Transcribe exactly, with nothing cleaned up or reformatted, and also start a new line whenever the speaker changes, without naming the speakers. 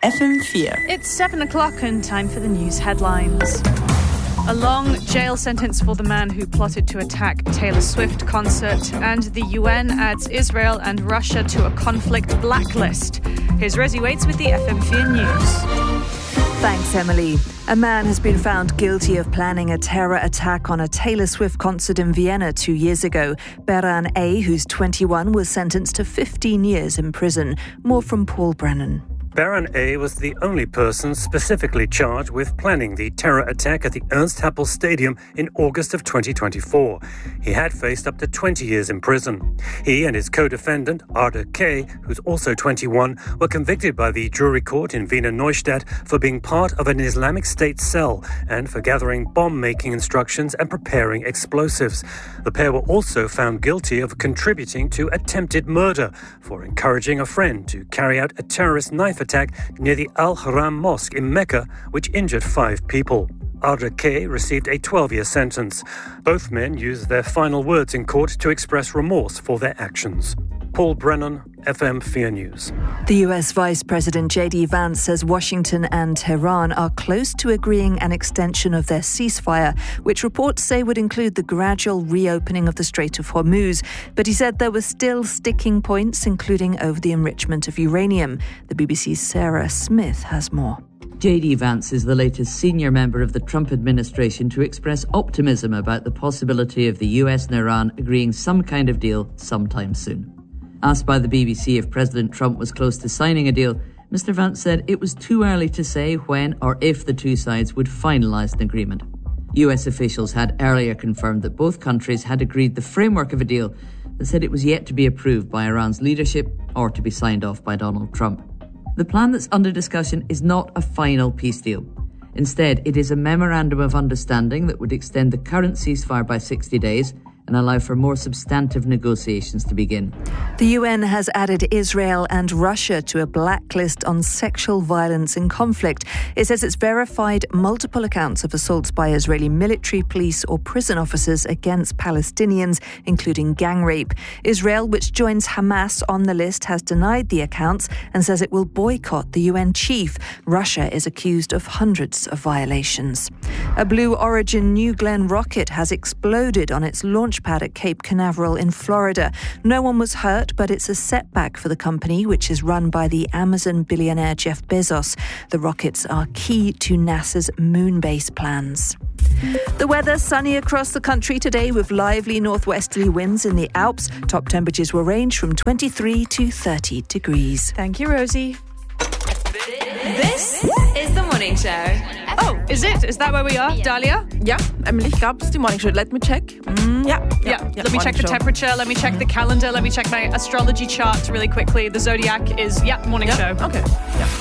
F M four.
It's seven o'clock and time for the news headlines. A long jail sentence for the man who plotted to attack Taylor Swift concert, and the U N adds Israel and Russia to a conflict blacklist. Here's Rosie Waits with the F M four News.
Thanks, Emily. A man has been found guilty of planning a terror attack on a Taylor Swift concert in Vienna two years ago. Beran A., who's twenty-one, was sentenced to fifteen years in prison. More from Paul Brennan.
Beran A. was the only person specifically charged with planning the terror attack at the Ernst Happel Stadium in August of twenty twenty-four. He had faced up to twenty years in prison. He and his co-defendant, Arda K., who's also twenty-one, were convicted by the jury court in Wiener Neustadt for being part of an Islamic State cell and for gathering bomb-making instructions and preparing explosives. The pair were also found guilty of contributing to attempted murder for encouraging a friend to carry out a terrorist knife attack near the Al-Haram Mosque in Mecca, which injured five people. Arda K. received a twelve-year sentence. Both men used their final words in court to express remorse for their actions. Paul Brennan, F M four News.
The U S Vice President J D Vance says Washington and Tehran are close to agreeing an extension of their ceasefire, which reports say would include the gradual reopening of the Strait of Hormuz. But he said there were still sticking points, including over the enrichment of uranium. The B B C's Sarah Smith has more.
J D Vance is the latest senior member of the Trump administration to express optimism about the possibility of the U S and Iran agreeing some kind of deal sometime soon. Asked by the B B C if President Trump was close to signing a deal, Mister Vance said it was too early to say when or if the two sides would finalise an agreement. U S officials had earlier confirmed that both countries had agreed the framework of a deal that said it was yet to be approved by Iran's leadership or to be signed off by Donald Trump. The plan that's under discussion is not a final peace deal. Instead, it is a memorandum of understanding that would extend the current ceasefire by sixty days and allow for more substantive negotiations to begin.
The U N has added Israel and Russia to a blacklist on sexual violence in conflict. It says it's verified multiple accounts of assaults by Israeli military, police or prison officers against Palestinians, including gang rape. Israel, which joins Hamas on the list, has denied the accounts and says it will boycott the U N chief. Russia is accused of hundreds of violations. A Blue Origin New Glenn rocket has exploded on its launch pad at Cape Canaveral in Florida. No one was hurt, but it's a setback for the company, which is run by the Amazon billionaire Jeff Bezos. The rockets are key to NASA's moon base plans. The weather, sunny across the country today with lively northwesterly winds in the Alps. Top temperatures will range from twenty-three to thirty degrees.
Thank you, Rosie.
This is the morning show.
Oh, is it? Is that where we are, Dahlia?
Ja, Emily, ich glaube, es ist die Morning Show. Let me check. Mm, yeah,
yeah,
yeah, yeah.
Let me check the
show.
temperature. Let me check the calendar. Let me check my astrology chart really quickly. The zodiac is, yeah, morning
Yeah,
show.
okay. Yeah.